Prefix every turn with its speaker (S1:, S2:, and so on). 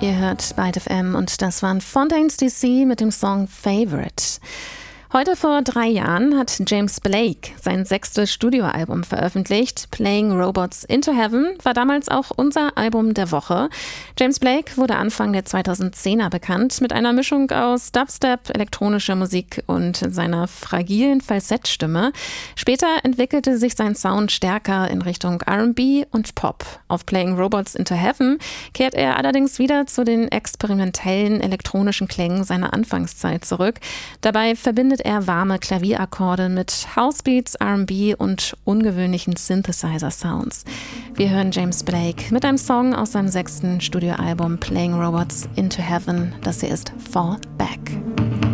S1: Ihr hört Byte FM und das waren Fontaines DC mit dem Song Favorite. Heute vor 3 Jahren hat James Blake sein 6. Studioalbum veröffentlicht. Playing Robots into Heaven war damals auch unser Album der Woche. James Blake wurde Anfang der 2010er bekannt mit einer Mischung aus Dubstep, elektronischer Musik und seiner fragilen Falsettstimme. Später entwickelte sich sein Sound stärker in Richtung R&B und Pop. Auf Playing Robots into Heaven kehrt er allerdings wieder zu den experimentellen elektronischen Klängen seiner Anfangszeit zurück. Dabei verbindet er warme Klavierakkorde mit Housebeats, R&B und ungewöhnlichen Synthesizer-Sounds. Wir hören James Blake mit einem Song aus seinem 6. Studioalbum Playing Robots into Heaven. Das hier ist Fall Back.